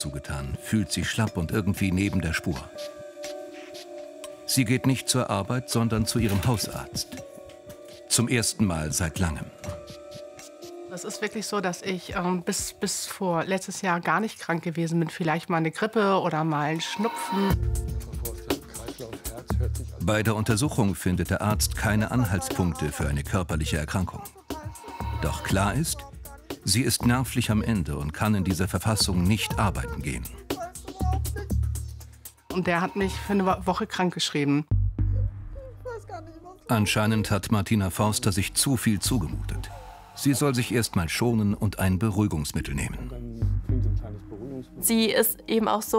zugetan, fühlt sich schlapp und irgendwie neben der Spur. Sie geht nicht zur Arbeit, sondern zu ihrem Hausarzt. Zum ersten Mal seit langem. Es ist wirklich so, dass ich bis vor letztes Jahr gar nicht krank gewesen bin. Vielleicht mal eine Grippe oder mal ein Schnupfen. Bei der Untersuchung findet der Arzt keine Anhaltspunkte für eine körperliche Erkrankung. Doch klar ist, sie ist nervlich am Ende und kann in dieser Verfassung nicht arbeiten gehen. Und der hat mich für eine Woche krankgeschrieben. Anscheinend hat Martina Forster sich zu viel zugemutet. Sie soll sich erst mal schonen und ein Beruhigungsmittel nehmen. Sie ist eben auch so,